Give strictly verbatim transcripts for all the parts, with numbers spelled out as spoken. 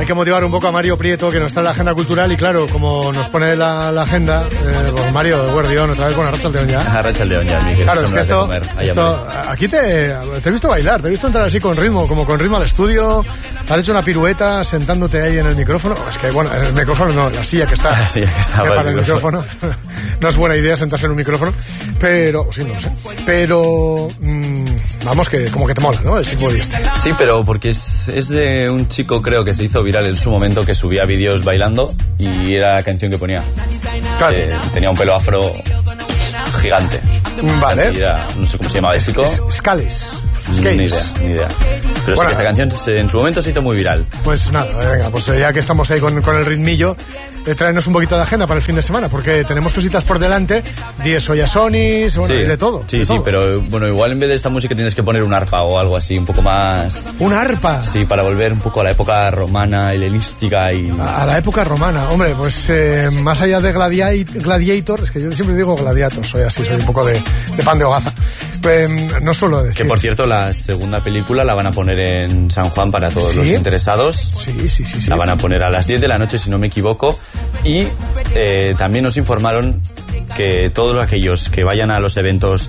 Hay que motivar un poco a Mario Prieto, que no está en la agenda cultural, y claro, como nos pone la, la agenda, eh, pues Mario, de Guardión, otra vez con Arratsaldeon ya. Arratsaldeon ya, Miguel. Claro, es que esto, esto aquí te, te he visto bailar, te he visto entrar así con ritmo, como con ritmo al estudio, has hecho una pirueta sentándote ahí en el micrófono. Es que, bueno, el micrófono no, la silla que está, la silla que está que para el el micrófono. micrófono. No es buena idea sentarse en un micrófono, pero, sí, no lo sé, pero, mmm, vamos, que como que te mola, ¿no? El Sick este. Sí, pero porque es, es de un chico, creo que se hizo viral en su momento, que subía vídeos bailando y era la canción que ponía. Claro. Eh, tenía un pelo afro gigante. Vale. Era, no sé cómo se llamaba el chico. Scales. Ni idea, ni idea. Pero bueno, sí que esta canción se, en su momento se hizo muy viral. Pues nada, venga, pues ya que estamos ahí con, con el ritmillo, eh, tráenos un poquito de agenda para el fin de semana, porque tenemos cositas por delante, diez Oyasonis, bueno, sí, de todo. Sí, de sí, todo. pero bueno, igual en vez de esta música tienes que poner un arpa o algo así, un poco más... ¿Un arpa? Sí, para volver un poco a la época romana, helenística y... A, a la época romana, hombre, pues eh, más allá de gladi- Gladiator, es que yo siempre digo Gladiator, soy así, soy un poco de, de pan de hogaza. Pues, no suelo decir... Que por cierto, la segunda película la van a poner en San Juan para todos ¿Sí? los interesados. Sí, sí, sí, sí. La van a poner a las diez de la noche, si no me equivoco. Y eh, también nos informaron que todos aquellos que vayan a los eventos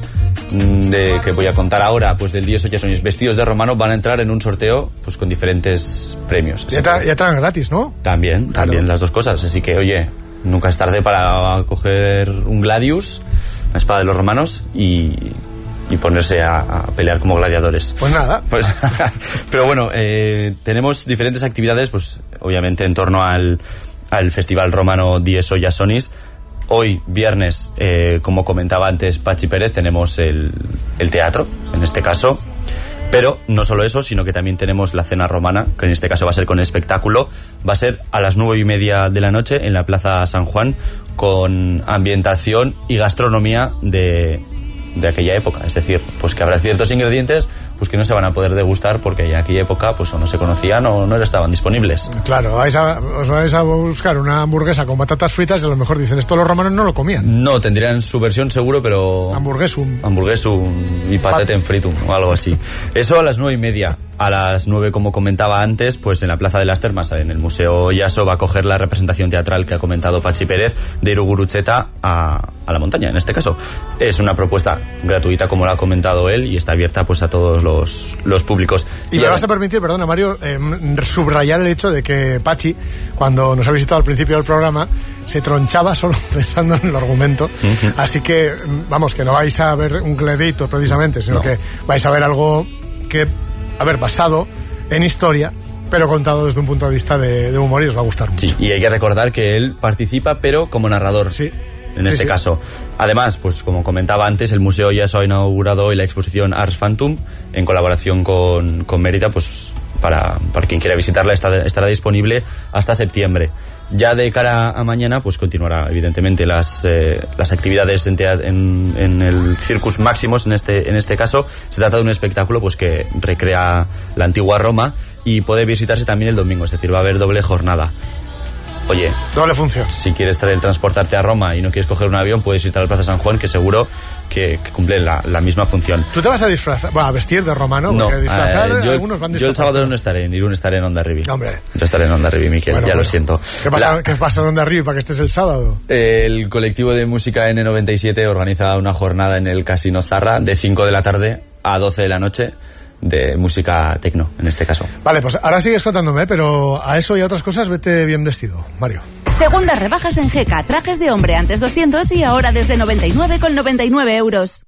de, que voy a contar ahora, pues del diez Oyasonis vestidos de romano, van a entrar en un sorteo pues con diferentes premios. Ya, tra- ya traen gratis, ¿no? También, Claro. también las dos cosas. Así que, oye, nunca es tarde para coger un gladius, la espada de los romanos, y... y ponerse a, a pelear como gladiadores. Pues nada. Pues, pero bueno, eh, tenemos diferentes actividades, pues obviamente en torno al, al Festival Romano diez Oyasonis. Hoy, viernes, eh, como comentaba antes Pachi Pérez, tenemos el, el teatro, en este caso. Pero no solo eso, sino que también tenemos la cena romana, que en este caso va a ser con espectáculo. Va a ser a las nueve y media de la noche en la Plaza San Juan, con ambientación y gastronomía de... de aquella época, es decir, pues que habrá ciertos ingredientes pues que no se van a poder degustar porque en aquella época pues o no se conocían o no estaban disponibles. Claro, vais a, os vais a buscar una hamburguesa con patatas fritas y a lo mejor dicen, esto los romanos no lo comían. No, tendrían su versión seguro, pero... Hamburguesum. Hamburguesum y patete en fritum o algo así. Eso a las nueve y media. A las nueve, como comentaba antes, pues en la Plaza de las Termas, en el Museo Yaso, va a coger la representación teatral que ha comentado Pachi Pérez de Irugurutzeta a, a la montaña, en este caso. Es una propuesta gratuita, como lo ha comentado él, y está abierta pues a todos los, los públicos. Y, y me a vas ver, a permitir, perdona Mario, eh, subrayar el hecho de que Pachi, cuando nos ha visitado al principio del programa, se tronchaba solo pensando en el argumento. Uh-huh. Así que, vamos, que no vais a ver un Gladiator precisamente, sino no. que vais a ver algo que... a ver, basado en historia, pero contado desde un punto de vista de, de humor, y os va a gustar mucho. Sí, y hay que recordar que él participa, pero como narrador. Sí. En sí, este sí. caso. Además, pues como comentaba antes, el museo ya se ha inaugurado hoy la exposición Ars Phantom, en colaboración con, con Mérida, pues para, para quien quiera visitarla, está, estará disponible hasta septiembre. Ya de cara a mañana, pues continuará evidentemente las, eh, las actividades en, teat- en, en el Circus Maximus, en este, en este caso. Se trata de un espectáculo pues que recrea la antigua Roma y puede visitarse también el domingo, es decir, va a haber doble jornada. Oye, doble función. Si quieres traer, transportarte a Roma y no quieres coger un avión, puedes ir a la Plaza San Juan, que seguro que, que cumple la, la misma función. ¿Tú te vas a disfrazar? Bueno, a vestir de romano, no, porque disfrazar, eh, yo, algunos van disfrazados. Yo el sábado no estaré, en Irún estaré en Onda Rivi. Hombre. Yo estaré en Onda Rivi, Miquel, bueno, ya bueno. lo siento. ¿Qué pasa, la, ¿Qué pasa en Onda Rivi para que estés el sábado? El colectivo de música ene noventa y siete organiza una jornada en el Casino Zarra de cinco de la tarde a doce de la noche, de música tecno, en este caso. Vale, pues ahora sigues contándome, pero a eso y a otras cosas vete bien vestido, Mario. Segundas rebajas en G K. Trajes de hombre antes doscientos y ahora desde noventa y nueve con noventa y nueve euros.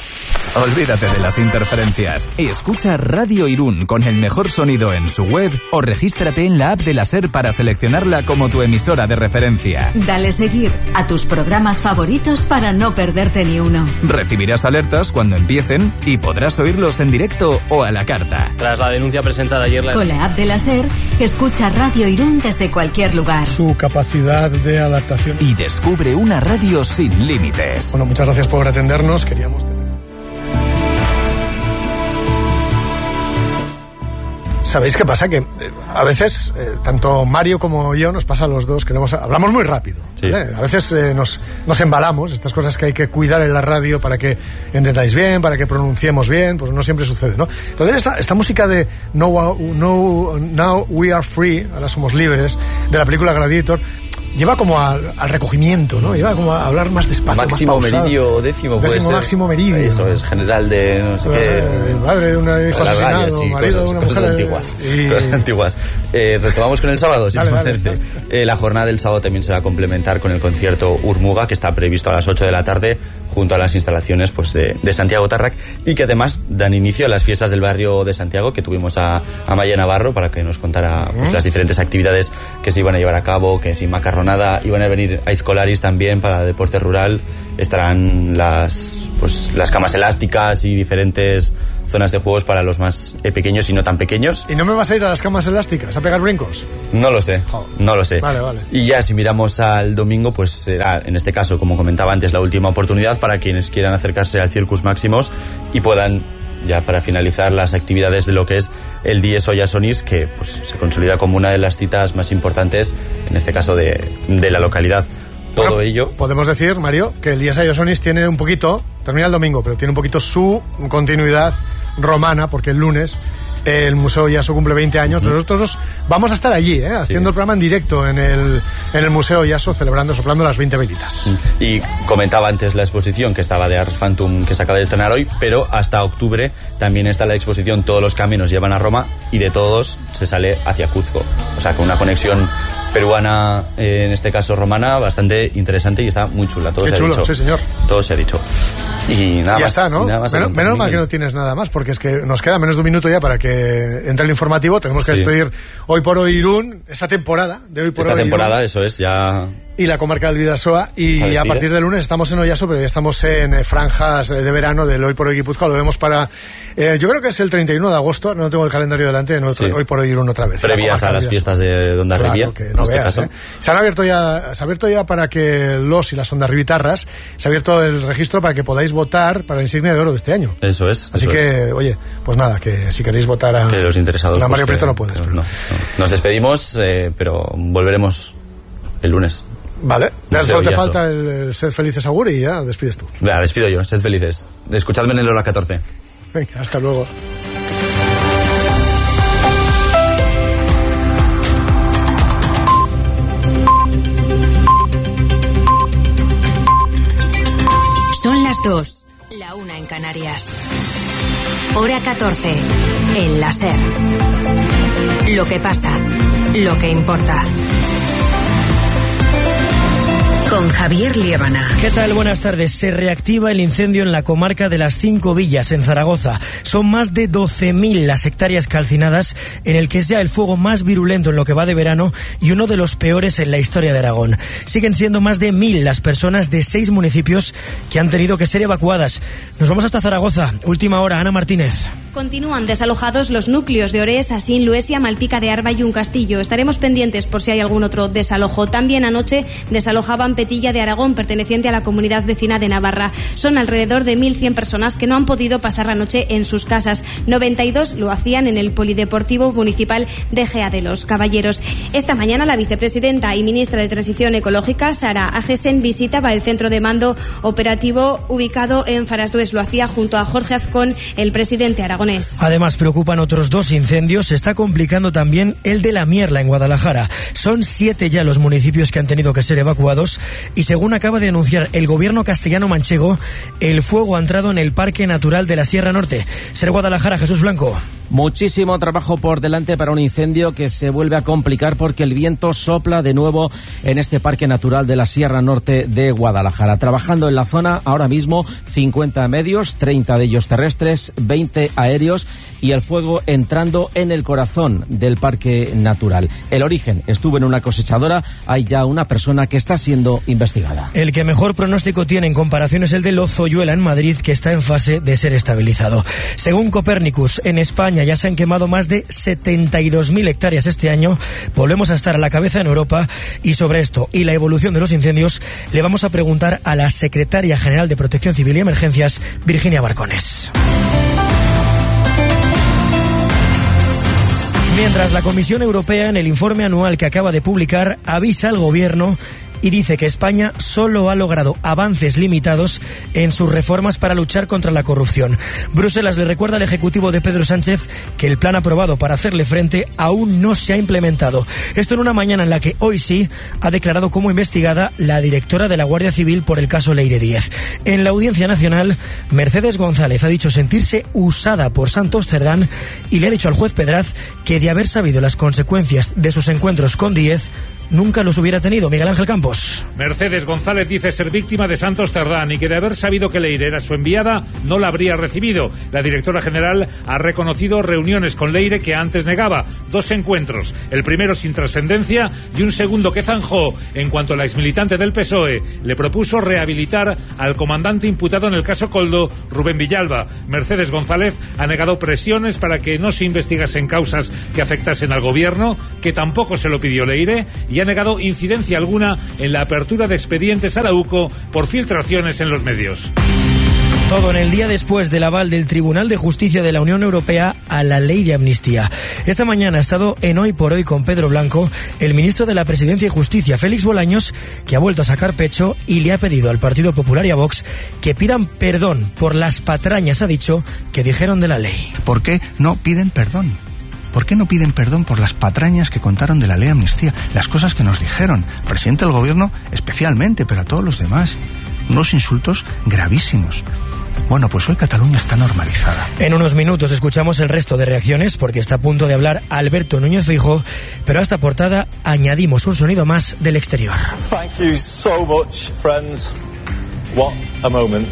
Olvídate de las interferencias. Escucha Radio Irún con el mejor sonido en su web o regístrate en la app de la SER para seleccionarla como tu emisora de referencia. Dale seguir a tus programas favoritos para no perderte ni uno. Recibirás alertas cuando empiecen y podrás oírlos en directo o a la carta. Tras la denuncia presentada ayer... La... Con la app de la SER, escucha Radio Irún desde cualquier lugar. Su capacidad de adaptación. Y descubre una radio sin límites. Bueno, muchas gracias por atendernos. Queríamos... ¿sabéis qué pasa? Que eh, a veces, eh, tanto Mario como yo, nos pasa a los dos, que hemos, hablamos muy rápido. Sí. ¿vale? A veces eh, nos, nos embalamos, estas cosas que hay que cuidar en la radio para que entendáis bien, para que pronunciemos bien, pues no siempre sucede, ¿no? Entonces esta, esta música de no, no, Now We Are Free, ahora somos libres, de la película Gladiator, lleva como al, al recogimiento, ¿no? Lleva como a hablar más despacio, máximo más pausado. meridio décimo, puede décimo ser. máximo meridio. Eso es, general de no sé Pues, qué. eh, madre de un hijo la asesinado, radio, sí, marido cosas, de una cosas mujer. antiguas. Y... Cosas antiguas. Eh, retomamos con el sábado, si Dale, te dale, parece. dale. Eh, la jornada del sábado también se va a complementar con el concierto Urmuga, que está previsto a las ocho de la tarde, junto a las instalaciones pues, de, de Santiago Tarrac, y que además dan inicio a las fiestas del barrio de Santiago, que tuvimos a, a Maya Navarro para que nos contara pues, las diferentes actividades que se iban a llevar a cabo, que sin macarronada, iban a venir a Escolaris también para deporte rural, estarán las pues las camas elásticas y diferentes zonas de juegos para los más eh, pequeños y no tan pequeños. ¿Y no me vas a ir a las camas elásticas a pegar brincos? No lo sé, Oh. no lo sé. Vale, vale. Y ya si miramos al domingo, pues será en este caso, como comentaba antes, la última oportunidad para quienes quieran acercarse al Circus Maximus y puedan, ya para finalizar, las actividades de lo que es el Dies Oyasonis, que pues se consolida como una de las citas más importantes, en este caso de, de la localidad. Todo Bueno, ello... Podemos decir, Mario, que el Dies Oyasonis tiene un poquito, termina el domingo, pero tiene un poquito su continuidad romana, porque el lunes el Museo Yaso cumple veinte años. Uh-huh. Nosotros vamos a estar allí, ¿eh? haciendo sí. el programa en directo en el, en el Museo Yaso, celebrando, soplando las veinte velitas. Y comentaba antes la exposición que estaba de Ars Phantom, que se acaba de estrenar hoy, pero hasta octubre también está la exposición Todos los caminos llevan a Roma, y de todos se sale hacia Cuzco. O sea, con una conexión peruana, eh, en este caso romana, bastante interesante y está muy chula. Todo Qué se chulo, ha dicho. sí, señor. Todo se ha dicho. Y nada y ya más. está, ¿no? Nada más menos menos mal que no tienes nada más, porque es que nos queda menos de un minuto ya para que entre el informativo. Tenemos que sí. despedir Hoy por Hoy Irún, esta temporada de Hoy por esta Hoy temporada, Irún, eso es, ya... y la comarca del Bidasoa, y a partir del lunes estamos en Oyaso, pero ya estamos en eh, franjas de verano del Hoy por Hoy Guipúzcoa. Lo vemos para, eh, yo creo que es el treinta y uno de agosto, no tengo el calendario delante, no, sí. Hoy por Hoy Irún otra vez. Previas a las fiestas de Hondarribia, claro, no en este veas, caso. ¿eh? Se han abierto ya, se ha abierto ya para que los y las Hondarribitarras, se ha abierto el registro para que podáis votar para la insignia de oro de este año. Eso es. Así eso que, es. oye, pues nada, que si queréis votar a, que los interesados, a Mario pues Prieto no puedes. No, pero... no, no. Nos despedimos, eh, pero volveremos el lunes. Vale, ya solo te Oyaso. falta el, el Sed Felices Agur y ya despides tú. Venga, despido yo, sed felices. Escuchadme en el hora catorce. Venga, hasta luego. Son las dos, la una en Canarias. Hora catorce, en la SER. Lo que pasa, lo que importa. Con Javier Liébana. ¿Qué tal? Buenas tardes. Se reactiva el incendio en la comarca de las Cinco Villas, en Zaragoza. Son más de doce mil las hectáreas calcinadas, en el que es ya el fuego más virulento en lo que va de verano y uno de los peores en la historia de Aragón. Siguen siendo más de mil las personas de seis municipios que han tenido que ser evacuadas. Nos vamos hasta Zaragoza. Última hora, Ana Martínez. Continúan desalojados los núcleos de Orés, Asín, Luesia, Malpica de Arba y Un Castillo. Estaremos pendientes por si hay algún otro desalojo. También anoche desalojaban Petilla de Aragón, perteneciente a la comunidad vecina de Navarra. Son alrededor de mil cien personas que no han podido pasar la noche en sus casas. noventa y dos lo hacían en el Polideportivo Municipal de Gea de los Caballeros. Esta mañana la vicepresidenta y ministra de Transición Ecológica, Sara Agesen, visitaba el centro de mando operativo ubicado en Farasdues. Lo hacía junto a Jorge Azcón, el presidente aragonés. Además, preocupan otros dos incendios. Se está complicando también el de La Mierla, en Guadalajara. Son siete ya los municipios que han tenido que ser evacuados y, según acaba de anunciar el gobierno castellano-manchego, el fuego ha entrado en el Parque Natural de la Sierra Norte. Ser Guadalajara, Jesús Blanco. Muchísimo trabajo por delante para un incendio que se vuelve a complicar porque el viento sopla de nuevo en este Parque Natural de la Sierra Norte de Guadalajara. Trabajando en la zona ahora mismo cincuenta medios, treinta de ellos terrestres, veinte aéreos y el fuego entrando en el corazón del Parque Natural. El origen estuvo en una cosechadora. Hay ya una persona que está siendo investigada. El que mejor pronóstico tiene en comparación es el de Lozoyuela, en Madrid, que está en fase de ser estabilizado. Según Copernicus, en España ya se han quemado más de setenta y dos mil hectáreas este año. Volvemos a estar a la cabeza en Europa, y sobre esto y la evolución de los incendios le vamos a preguntar a la secretaria general de Protección Civil y Emergencias, Virginia Barcones. Mientras la Comisión Europea, en el informe anual que acaba de publicar, avisa al Gobierno y dice que España solo ha logrado avances limitados en sus reformas para luchar contra la corrupción. Bruselas le recuerda al Ejecutivo de Pedro Sánchez que el plan aprobado para hacerle frente aún no se ha implementado. Esto en una mañana en la que hoy sí ha declarado como investigada la directora de la Guardia Civil por el caso Leire Díez. En la Audiencia Nacional, Mercedes González ha dicho sentirse usada por Santos Cerdán y le ha dicho al juez Pedraz que de haber sabido las consecuencias de sus encuentros con Díez, nunca los hubiera tenido. Miguel Ángel Campos. Mercedes González dice ser víctima de Santos Cerdán y que de haber sabido que Leire era su enviada, no la habría recibido. La directora general ha reconocido reuniones con Leire que antes negaba. Dos encuentros, el primero sin trascendencia y un segundo que zanjó en cuanto la exmilitante del P S O E le propuso rehabilitar al comandante imputado en el caso Coldo, Rubén Villalba. Mercedes González ha negado presiones para que no se investigasen causas que afectasen al gobierno, que tampoco se lo pidió Leire, y ha negado incidencia alguna en la apertura de expedientes a la U C O por filtraciones en los medios. Todo en el día después del aval del Tribunal de Justicia de la Unión Europea a la ley de amnistía. Esta mañana ha estado en Hoy por Hoy con Pedro Blanco, el ministro de la Presidencia y Justicia, Félix Bolaños, que ha vuelto a sacar pecho y le ha pedido al Partido Popular y a Vox que pidan perdón por las patrañas, ha dicho, que dijeron de la ley. ¿Por qué no piden perdón? ¿Por qué no piden perdón por las patrañas que contaron de la ley de amnistía? Las cosas que nos dijeron, el presidente del gobierno especialmente, pero a todos los demás. Unos insultos gravísimos. Bueno, pues hoy Cataluña está normalizada. En unos minutos escuchamos el resto de reacciones porque está a punto de hablar Alberto Núñez Feijóo, pero a esta portada añadimos un sonido más del exterior. Thank you so much, friends. What a moment.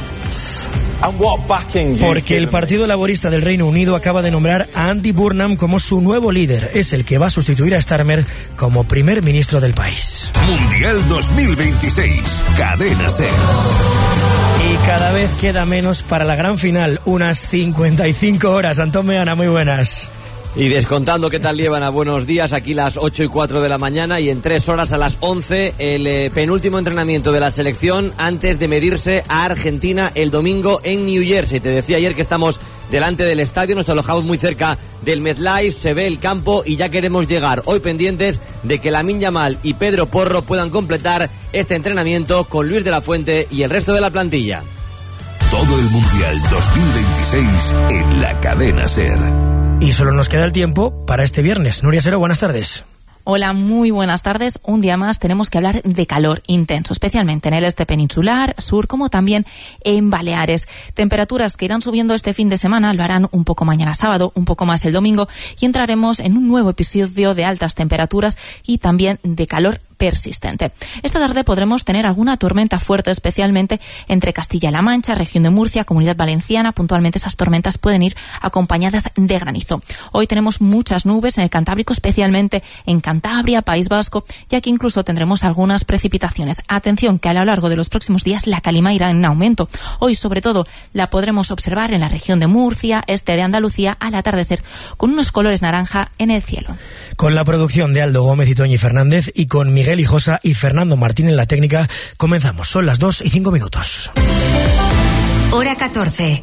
Porque el Partido Laborista del Reino Unido acaba de nombrar a Andy Burnham como su nuevo líder. Es el que va a sustituir a Starmer como primer ministro del país. Mundial dos mil veintiséis, Cadena SER. Y cada vez queda menos para la gran final, unas cincuenta y cinco horas. Antón Meana, muy buenas. Y descontando qué tal llevan a buenos días, aquí las ocho y cuatro de la mañana y en tres horas a las once el eh, penúltimo entrenamiento de la selección antes de medirse a Argentina el domingo en New Jersey. Te decía ayer que estamos delante del estadio, nos alojamos muy cerca del MetLife, se ve el campo y ya queremos llegar. Hoy pendientes de que Lamine Yamal y Pedro Porro puedan completar este entrenamiento con Luis de la Fuente y el resto de la plantilla. Todo el Mundial dos mil veintiséis en la Cadena SER. Y solo nos queda el tiempo para este viernes. Nuria Sero, buenas tardes. Hola, muy buenas tardes. Un día más tenemos que hablar de calor intenso, especialmente en el este peninsular, sur, como también en Baleares. Temperaturas que irán subiendo este fin de semana, lo harán un poco mañana sábado, un poco más el domingo, y entraremos en un nuevo episodio de altas temperaturas y también de calor persistente. Esta tarde podremos tener alguna tormenta fuerte, especialmente entre Castilla-La Mancha, región de Murcia, Comunidad Valenciana. Puntualmente esas tormentas pueden ir acompañadas de granizo. Hoy tenemos muchas nubes en el Cantábrico, especialmente en Cantabria, País Vasco, ya que incluso tendremos algunas precipitaciones. Atención, que a lo largo de los próximos días la calima irá en aumento. Hoy, sobre todo, la podremos observar en la región de Murcia, este de Andalucía, al atardecer, con unos colores naranja en el cielo. Con la producción de Aldo Gómez y Toñi Fernández y con Miguel Hijosa y Fernando Martín en la técnica, comenzamos. Son las dos y cinco minutos. Hora catorce.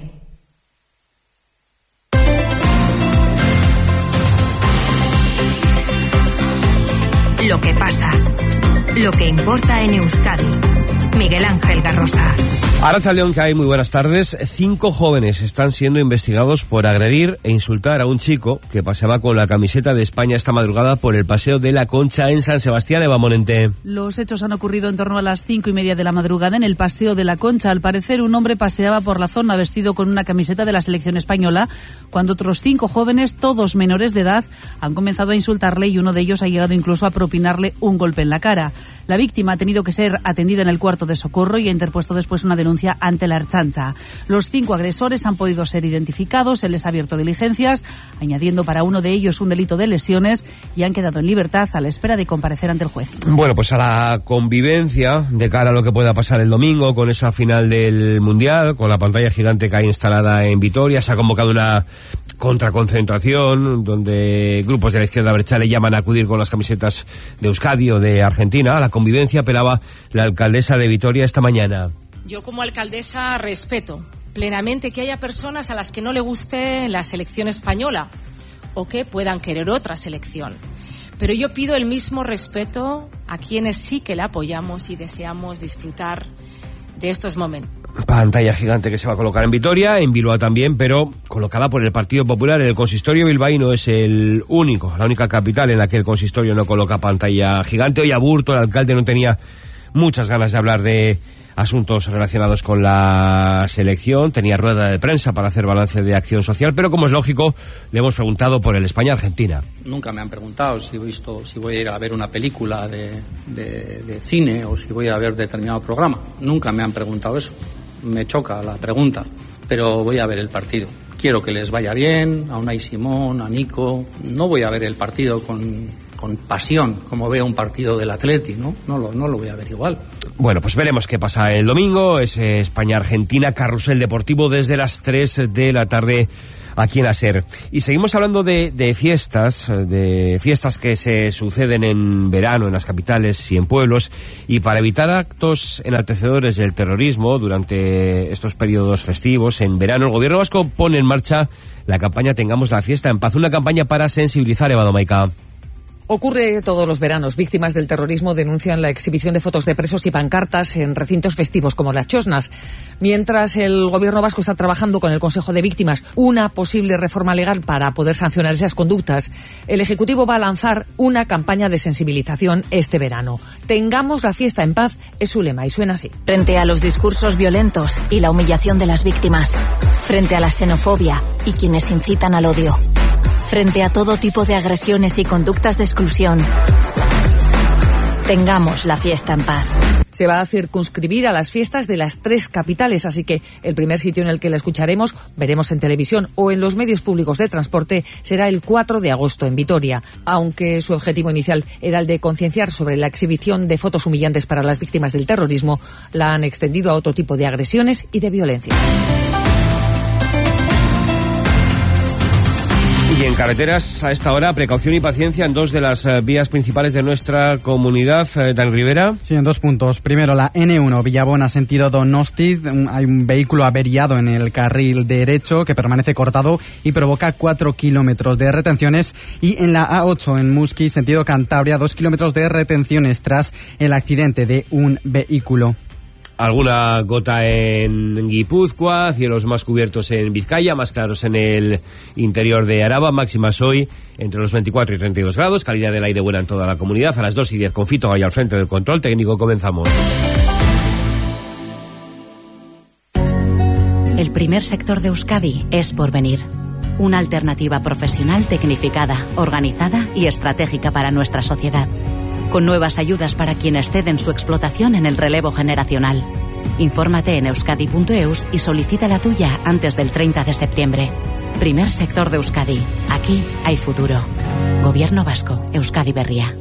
Lo que pasa, lo que importa en Euskadi. Miguel Ángel Garrosa. Arratsaldeon, que hay muy buenas tardes. Cinco jóvenes están siendo investigados por agredir e insultar a un chico que paseaba con la camiseta de España esta madrugada por el Paseo de la Concha en San Sebastián. Eva Monente. Los hechos han ocurrido en torno a las cinco y media de la madrugada en el Paseo de la Concha. Al parecer, un hombre paseaba por la zona vestido con una camiseta de la selección española, cuando otros cinco jóvenes, todos menores de edad, han comenzado a insultarle y uno de ellos ha llegado incluso a propinarle un golpe en la cara. La víctima ha tenido que ser atendida en el cuarto de socorro y ha interpuesto después una denuncia ante la Ertzaintza. Los cinco agresores han podido ser identificados, se les ha abierto diligencias, añadiendo para uno de ellos un delito de lesiones, y han quedado en libertad a la espera de comparecer ante el juez. Bueno, pues a la convivencia de cara a lo que pueda pasar el domingo con esa final del Mundial, con la pantalla gigante que hay instalada en Vitoria, se ha convocado una contraconcentración donde grupos de la izquierda abertzale llaman a acudir con las camisetas de Euskadi o de Argentina. A la convivencia apelaba la alcaldesa de Vitoria esta mañana. Yo como alcaldesa respeto plenamente que haya personas a las que no le guste la selección española o que puedan querer otra selección. Pero yo pido el mismo respeto a quienes sí que la apoyamos y deseamos disfrutar de estos momentos. Pantalla gigante que se va a colocar en Vitoria, en Bilbao también, pero colocada por el Partido Popular. El consistorio bilbaíno es el único, la única capital en la que el consistorio no coloca pantalla gigante. Hoy Aburto, el alcalde, no tenía muchas ganas de hablar de asuntos relacionados con la selección. Tenía rueda de prensa para hacer balance de acción social, pero como es lógico, le hemos preguntado por el España-Argentina. Nunca me han preguntado si he visto, si voy a ir a ver una película de, de, de cine o si voy a ver determinado programa. Nunca me han preguntado eso. Me choca la pregunta, pero voy a ver el partido. Quiero que les vaya bien, a Unai Simón, a Nico. No voy a ver el partido con, con pasión, como veo un partido del Atleti, ¿no? No lo, no lo voy a ver igual. Bueno, pues veremos qué pasa el domingo. Es España-Argentina, carrusel deportivo desde las tres de la tarde aquí en la SER. Y seguimos hablando de, de fiestas, de fiestas que se suceden en verano en las capitales y en pueblos, y para evitar actos enaltecedores del terrorismo durante estos periodos festivos en verano, el gobierno vasco pone en marcha la campaña Tengamos la fiesta en paz, una campaña para sensibilizar, Eva Domaica. Ocurre todos los veranos. Víctimas del terrorismo denuncian la exhibición de fotos de presos y pancartas en recintos festivos como las chosnas. Mientras el gobierno vasco está trabajando con el Consejo de Víctimas una posible reforma legal para poder sancionar esas conductas, el Ejecutivo va a lanzar una campaña de sensibilización este verano. Tengamos la fiesta en paz es su lema y suena así. Frente a los discursos violentos y la humillación de las víctimas, frente a la xenofobia y quienes incitan al odio, frente a todo tipo de agresiones y conductas de exclusión, tengamos la fiesta en paz. Se va a circunscribir a las fiestas de las tres capitales, así que el primer sitio en el que la escucharemos, veremos en televisión o en los medios públicos de transporte, será el cuatro de agosto en Vitoria. Aunque su objetivo inicial era el de concienciar sobre la exhibición de fotos humillantes para las víctimas del terrorismo, la han extendido a otro tipo de agresiones y de violencia. Y en carreteras, a esta hora, precaución y paciencia en dos de las uh, vías principales de nuestra comunidad. Uh, Dan Rivera. Sí, en dos puntos. Primero, la ene uno, Villabona, sentido Donosti. Hay un vehículo averiado en el carril derecho que permanece cortado y provoca cuatro kilómetros de retenciones. Y en la a ocho, en Muski, sentido Cantabria, dos kilómetros de retenciones tras el accidente de un vehículo. Alguna gota en Guipúzcoa, cielos más cubiertos en Vizcaya, más claros en el interior de Araba, máximas hoy entre los veinticuatro y treinta y dos grados, calidad del aire buena en toda la comunidad. A las dos y diez con Fito ahí al frente del control técnico, comenzamos. El primer sector de Euskadi es Porvenir, una alternativa profesional tecnificada, organizada y estratégica para nuestra sociedad, con nuevas ayudas para quienes ceden su explotación en el relevo generacional. Infórmate en euskadi punto eus y solicita la tuya antes del treinta de septiembre. Primer sector de Euskadi. Aquí hay futuro. Gobierno vasco. Euskadi Berria.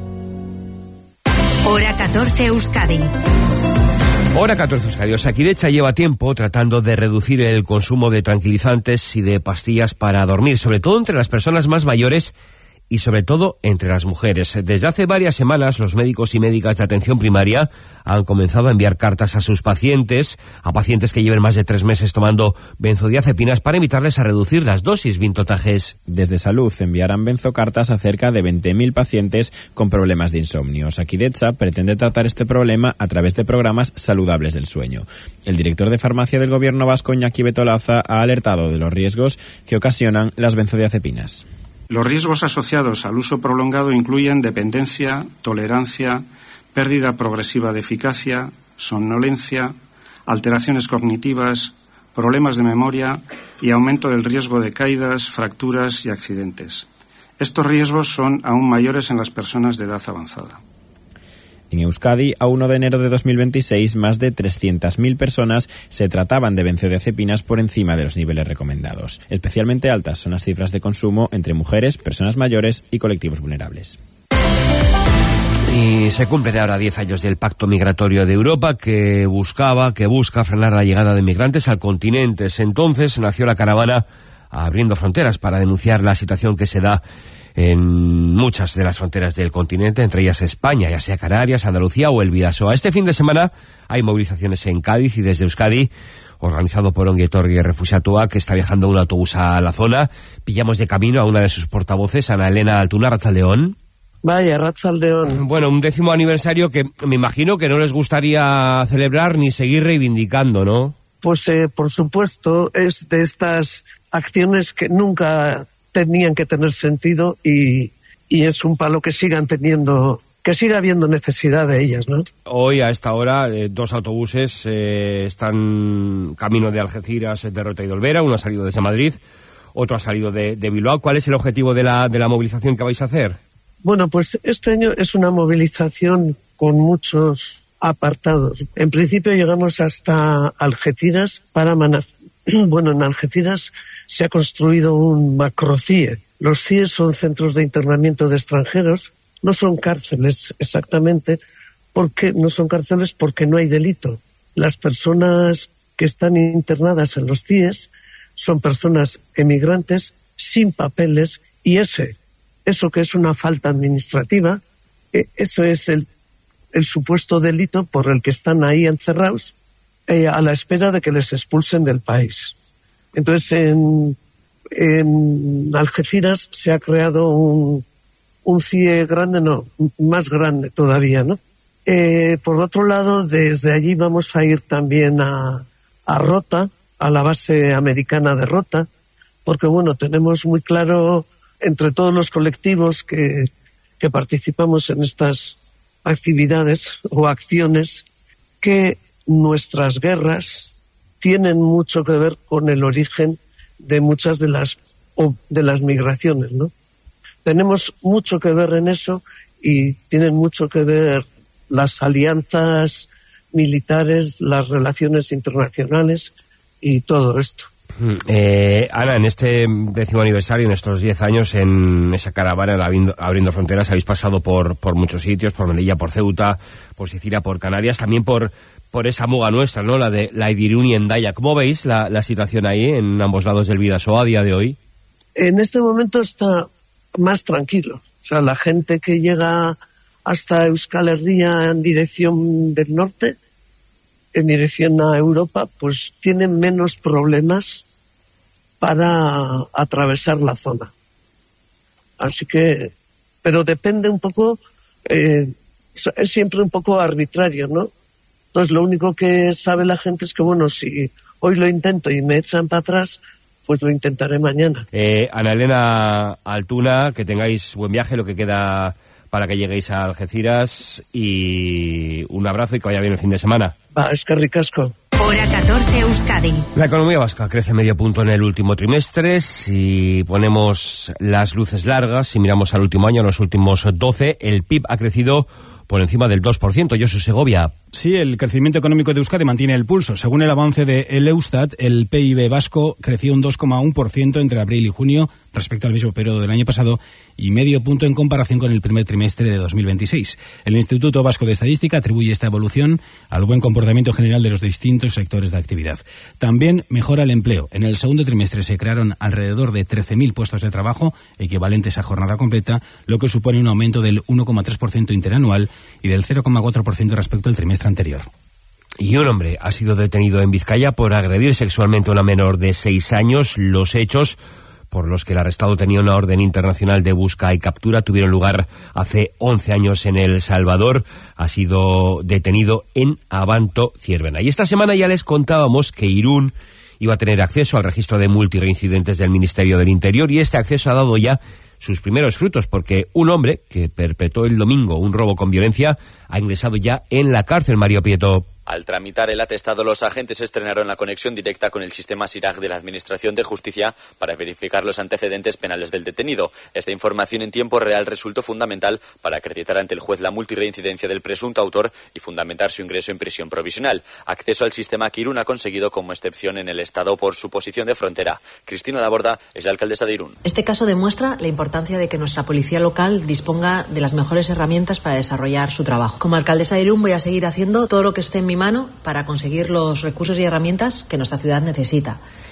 Hora catorce Euskadi. Hora catorce Euskadi. Osakidetza lleva tiempo tratando de reducir el consumo de tranquilizantes y de pastillas para dormir, sobre todo entre las personas más mayores y sobre todo entre las mujeres. Desde hace varias semanas los médicos y médicas de atención primaria han comenzado a enviar cartas a sus pacientes, a pacientes que lleven más de tres meses tomando benzodiazepinas para invitarles a reducir las dosis. Vintotajes. Desde Salud enviarán benzocartas a cerca de veinte mil pacientes con problemas de insomnio. Osakidetza pretende tratar este problema a través de programas saludables del sueño. El director de farmacia del gobierno vasco, Iñaki Betolaza, ha alertado de los riesgos que ocasionan las benzodiazepinas. Los riesgos asociados al uso prolongado incluyen dependencia, tolerancia, pérdida progresiva de eficacia, somnolencia, alteraciones cognitivas, problemas de memoria y aumento del riesgo de caídas, fracturas y accidentes. Estos riesgos son aún mayores en las personas de edad avanzada. En Euskadi, a primero de enero de dos mil veintiséis, más de trescientas mil personas se trataban de benzodiazepinas por encima de los niveles recomendados. Especialmente altas son las cifras de consumo entre mujeres, personas mayores y colectivos vulnerables. Y se cumplen ahora diez años del Pacto Migratorio de Europa que buscaba, que busca frenar la llegada de migrantes al continente. Entonces nació la caravana Abriendo Fronteras para denunciar la situación que se da en muchas de las fronteras del continente, entre ellas España, ya sea Canarias, Andalucía o el Bidasoa. Este fin de semana hay movilizaciones en Cádiz y desde Euskadi, organizado por Ongi Etorri Refuxiatua, que está viajando un autobús a la zona. Pillamos de camino a una de sus portavoces, Ana Elena Altuna. Arratsaldeón. Vaya, Arratsaldeón. Bueno, un décimo aniversario que me imagino que no les gustaría celebrar ni seguir reivindicando, ¿no? Pues eh, por supuesto, es de estas acciones que nunca tenían que tener sentido y, y es un palo que sigan teniendo, que siga habiendo necesidad de ellas, ¿no? Hoy a esta hora eh, dos autobuses eh, están camino de Algeciras, de Rota y de Olvera. Uno ha salido desde Madrid, otro ha salido de, de Bilbao. ¿Cuál es el objetivo de la, de la movilización que vais a hacer? Bueno, pues este año es una movilización con muchos apartados. En principio llegamos hasta Algeciras para Manaf- bueno, en Algeciras se ha construido un macro-C I E. Los C I E son centros de internamiento de extranjeros, no son cárceles exactamente, porque no son cárceles porque no hay delito. Las personas que están internadas en los C I Es son personas emigrantes sin papeles y ese, eso que es una falta administrativa, eso es el el supuesto delito por el que están ahí encerrados eh, a la espera de que les expulsen del país. Entonces, en, en Algeciras se ha creado un, un C I E grande, no, más grande todavía, ¿no? Eh, por otro lado, desde allí vamos a ir también a, a Rota, a la base americana de Rota, porque, bueno, tenemos muy claro entre todos los colectivos que, que participamos en estas actividades o acciones que nuestras guerras tienen mucho que ver con el origen de muchas de las o de las migraciones, ¿no? Tenemos mucho que ver en eso y tienen mucho que ver las alianzas militares, las relaciones internacionales y todo esto. Eh, Ana, en este décimo aniversario, en estos diez años, en esa caravana abriendo, abriendo fronteras, habéis pasado por, por muchos sitios, por Melilla, por Ceuta, por Sicilia, por Canarias, también por, por esa muga nuestra, ¿no? La de la Irún y Hendaya. ¿Cómo veis la, la situación ahí, en ambos lados del Bidasoa, a día de hoy? En este momento está más tranquilo. O sea, la gente que llega hasta Euskal Herria en dirección del norte, en dirección a Europa, pues tienen menos problemas para atravesar la zona. Así que, pero depende un poco, eh, es siempre un poco arbitrario, ¿no? Entonces lo único que sabe la gente es que, bueno, si hoy lo intento y me echan para atrás, pues lo intentaré mañana. Eh, Ana Elena Altuna, que tengáis buen viaje, lo que queda para que lleguéis a Algeciras, y un abrazo y que vaya bien el fin de semana. Va, es que ricasco. Hora catorce, Euskadi. La economía vasca crece medio punto en el último trimestre. Si ponemos las luces largas, si miramos al último año, los últimos doce, el P I B ha crecido por encima del dos por ciento. Josu Segovia. Sí, el crecimiento económico de Euskadi mantiene el pulso. Según el avance de el Eustat, el P I B vasco creció un dos coma uno por ciento entre abril y junio respecto al mismo periodo del año pasado y medio punto en comparación con el primer trimestre de dos mil veintiséis. El Instituto Vasco de Estadística atribuye esta evolución al buen comportamiento general de los distintos sectores de actividad. También mejora el empleo. En el segundo trimestre se crearon alrededor de trece mil puestos de trabajo equivalentes a jornada completa, lo que supone un aumento del uno coma tres por ciento interanual y del cero coma cuatro por ciento respecto al trimestre anterior. Y un hombre ha sido detenido en Vizcaya por agredir sexualmente a una menor de seis años. Los hechos por los que el arrestado tenía una orden internacional de busca y captura tuvieron lugar hace once años en El Salvador. Ha sido detenido en Abanto, Ciervena. Y esta semana ya les contábamos que Irún iba a tener acceso al registro de multireincidentes del Ministerio del Interior, y este acceso ha dado ya sus primeros frutos, porque un hombre que perpetró el domingo un robo con violencia ha ingresado ya en la cárcel. Mario Prieto. Al tramitar el atestado, los agentes estrenaron la conexión directa con el sistema SIRAG de la Administración de Justicia para verificar los antecedentes penales del detenido. Esta información en tiempo real resultó fundamental para acreditar ante el juez la multirreincidencia del presunto autor y fundamentar su ingreso en prisión provisional. Acceso al sistema que Irún ha conseguido como excepción en el Estado por su posición de frontera. Cristina Laborda es la alcaldesa de Irún. Este caso demuestra la importancia de que nuestra policía local disponga de las mejores herramientas para desarrollar su trabajo. Como alcaldesa de Irún voy a seguir haciendo todo lo que esté en mi mano para conseguir los recursos y herramientas que nuestra ciudad necesita.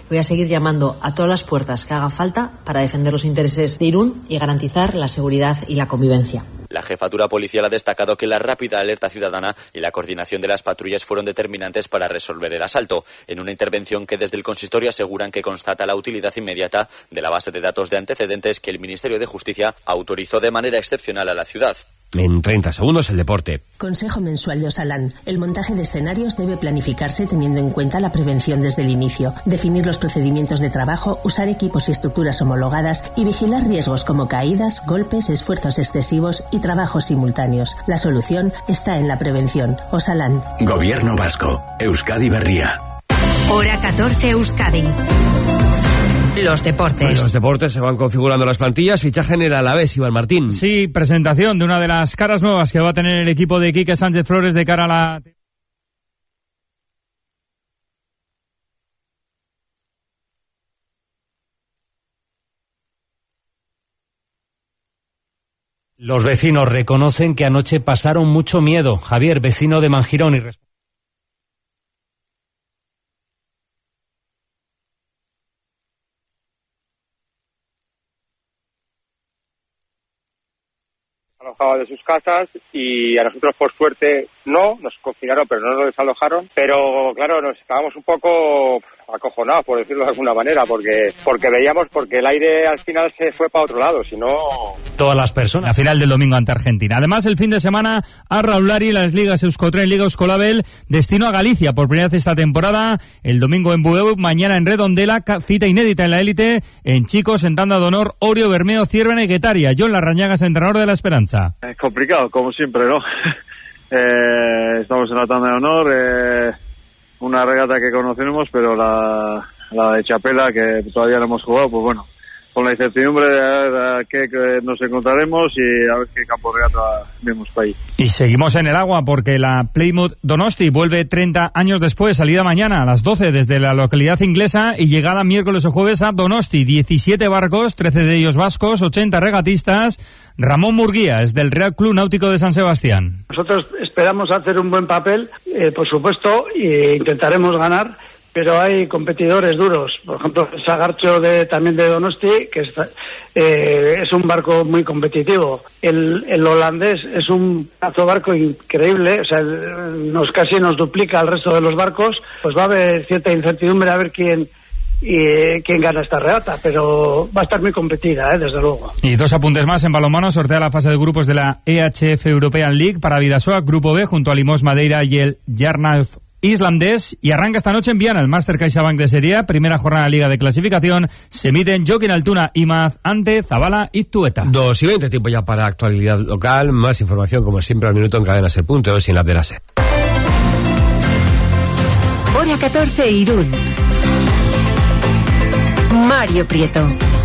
Voy a seguir llamando a todas las puertas que haga falta para defender los intereses de Irún y garantizar la seguridad y la convivencia. La jefatura policial ha destacado que la rápida alerta ciudadana y la coordinación de las patrullas fueron determinantes para resolver el asalto, en una intervención que desde el consistorio aseguran que constata la utilidad inmediata de la base de datos de antecedentes que el Ministerio de Justicia autorizó de manera excepcional a la ciudad. En treinta segundos el deporte. Consejo mensual de Osalan. El montaje de escenarios debe planificarse teniendo en cuenta la prevención desde el inicio, definir los procedimientos de trabajo, usar equipos y estructuras homologadas y vigilar riesgos como caídas, golpes, esfuerzos excesivos y trabajos simultáneos. La solución está en la prevención. Osalan. Gobierno vasco. Euskadi Berria. Hora catorce Euskadi. Los deportes. En los deportes se van configurando las plantillas. Fichaje en el Alavés, Iván Martín. Sí, presentación de una de las caras nuevas que va a tener el equipo de Quique Sánchez Flores de cara a la... Los vecinos reconocen que anoche pasaron mucho miedo. Javier, vecino de Mangirón y... alojado de sus casas y a nosotros por suerte no, nos confinaron pero no nos desalojaron, pero claro, nos estábamos un poco acojonados, por decirlo de alguna manera, porque porque veíamos porque el aire al final se fue para otro lado, si no... Todas las personas. La final del domingo ante Argentina. Además, el fin de semana a Raúl Lari, las ligas Euskotren, Liga Euskolabel, destino a Galicia por primera vez esta temporada, el domingo en Bueu, mañana en Redondela, cita inédita en la élite, en chicos, en tanda de honor, Orio, Bermeo, Ciervena y Guetaria. John Larrañaga es entrenador de la Esperanza. Es complicado, como siempre, ¿no? eh, estamos en la tanda de honor, eh, una regata que conocemos, pero la, la de Chapela, que todavía no hemos jugado, pues bueno, con la incertidumbre de, de qué nos encontraremos y a ver qué campo de regata vemos para ahí. Y seguimos en el agua porque la Plymouth Donosti vuelve treinta años después, salida mañana a las doce desde la localidad inglesa y llegada miércoles o jueves a Donosti. diecisiete barcos, trece de ellos vascos, ochenta regatistas. Ramón Murguía es del Real Club Náutico de San Sebastián. Nosotros esperamos hacer un buen papel, eh, por supuesto, e intentaremos ganar, pero hay competidores duros. Por ejemplo, el Sagarcho de, también de Donosti, que está, eh, es un barco muy competitivo. El, el holandés es un barco increíble, o sea, nos casi nos duplica al resto de los barcos. Pues va a haber cierta incertidumbre a ver quién y quién gana esta regata, pero va a estar muy competida, ¿eh? Desde luego. Y dos apuntes más. En balonmano sortea la fase de grupos de la E H F European League para Bidasoa, Grupo B, junto a Limos Madeira y el Jarnath islandés, y arranca esta noche en Viana el Master CaixaBank de Serie A, primera jornada de Liga de Clasificación. Se miden Joaquín Altuna y Maz ante Zabala y Tueta. Dos y veinte, tiempo ya para actualidad local. Más información, como siempre, al minuto en cadena ser punto es y en la app de la SER. Hora catorce, Irún. Mario Prieto.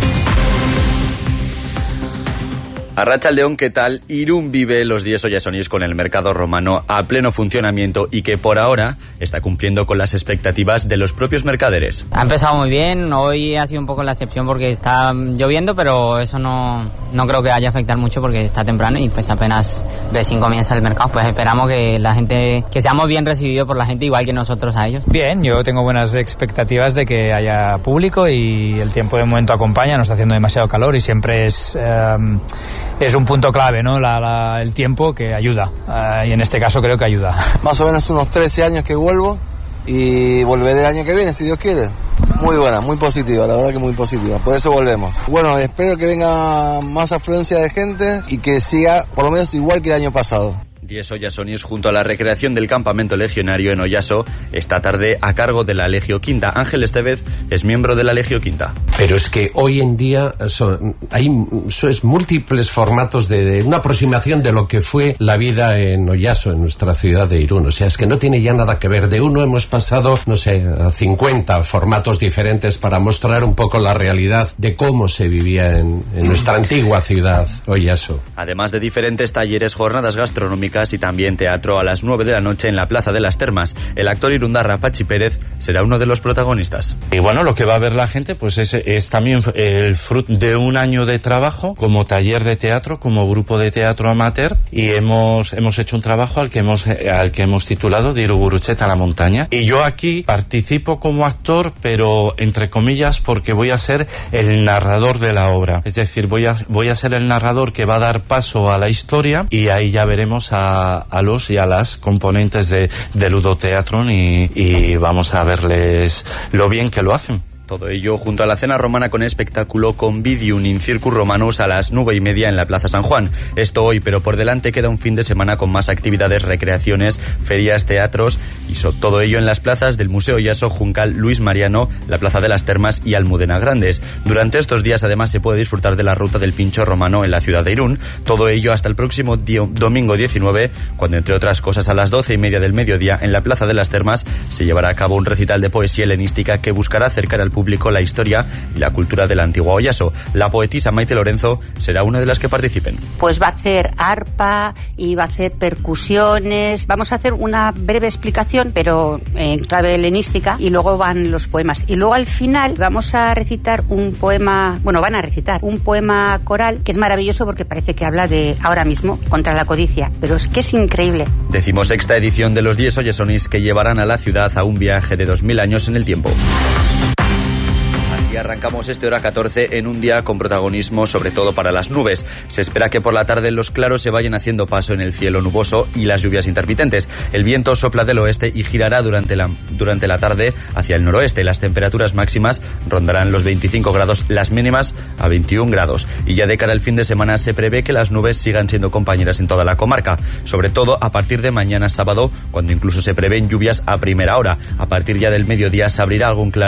Arratsaldeon, ¿qué tal? Irún vive los días oyasoníes con el mercado romano a pleno funcionamiento y que por ahora está cumpliendo con las expectativas de los propios mercaderes. Ha empezado muy bien, hoy ha sido un poco la excepción porque está lloviendo, pero eso no, no creo que vaya a afectar mucho porque está temprano y pues apenas recién comienza el mercado. Pues esperamos que la gente, que seamos bien recibidos por la gente igual que nosotros a ellos. Bien, yo tengo buenas expectativas de que haya público y el tiempo de momento acompaña, no está haciendo demasiado calor y siempre es... Eh, Es un punto clave, ¿no? La, la, el tiempo que ayuda, uh, y en este caso creo que ayuda. Más o menos unos trece años que vuelvo y volveré el año que viene, si Dios quiere. Muy buena, muy positiva, la verdad que muy positiva, por eso volvemos. Bueno, espero que venga más afluencia de gente y que siga por lo menos igual que el año pasado. diez Oyasonis junto a la recreación del campamento legionario en Oyaso esta tarde a cargo de la Legio Quinta. Ángel Estevez es miembro de la Legio Quinta. Pero es que hoy en día son, hay son, múltiples formatos de, de una aproximación de lo que fue la vida en Oyaso, en nuestra ciudad de Irún. O sea, es que no tiene ya nada que ver. De uno hemos pasado, no sé, a cincuenta formatos diferentes para mostrar un poco la realidad de cómo se vivía en, en nuestra antigua ciudad, Oyaso. Además de diferentes talleres, jornadas gastronómicas músicas y también teatro a las nueve de la noche en la Plaza de las Termas. El actor irundarra Pachi Pérez será uno de los protagonistas. Y bueno, lo que va a ver la gente pues es, es también el fruto de un año de trabajo como taller de teatro, como grupo de teatro amateur, y hemos hemos hecho un trabajo al que hemos al que hemos titulado Diru Gurutzeta a la montaña. Y yo aquí participo como actor, pero entre comillas, porque voy a ser el narrador de la obra. Es decir, voy a voy a ser el narrador que va a dar paso a la historia, y ahí ya veremos a, a los y a las componentes de, de Ludoteatron y, y vamos a verles lo bien que lo hacen. Todo ello junto a la cena romana con espectáculo Convidium in Circus Romanus a las nueve y media en la Plaza San Juan. Esto hoy, pero por delante queda un fin de semana con más actividades, recreaciones, ferias, teatros y so, todo ello en las plazas del Museo Oyaso, Juncal, Luis Mariano, la Plaza de las Termas y Almudena Grandes. Durante estos días además se puede disfrutar de la ruta del pincho romano en la ciudad de Irún. Todo ello hasta el próximo día, domingo diecinueve, cuando entre otras cosas a las doce y media del mediodía en la Plaza de las Termas se llevará a cabo un recital de poesía helenística que buscará acercar al público público la historia y la cultura de la antigua Oyaso. La poetisa Maite Lorenzo será una de las que participen. Pues va a hacer arpa y va a hacer percusiones. Vamos a hacer una breve explicación, pero en clave helenística, y luego van los poemas. Y luego al final vamos a recitar un poema, bueno, van a recitar un poema coral que es maravilloso porque parece que habla de ahora mismo contra la codicia, pero es que es increíble. Decimosexta edición de los diez Oyasonis que llevarán a la ciudad a un viaje de dos mil años en el tiempo. Y arrancamos este hora catorce en un día con protagonismo sobre todo para las nubes. Se espera que por la tarde los claros se vayan haciendo paso en el cielo nuboso y las lluvias intermitentes. El viento sopla del oeste y girará durante la, durante la tarde hacia el noroeste. Las temperaturas máximas rondarán los veinticinco grados, las mínimas a veintiún grados. Y ya de cara al fin de semana se prevé que las nubes sigan siendo compañeras en toda la comarca, sobre todo a partir de mañana sábado, cuando incluso se prevén lluvias a primera hora. A partir ya del mediodía se abrirá algún claro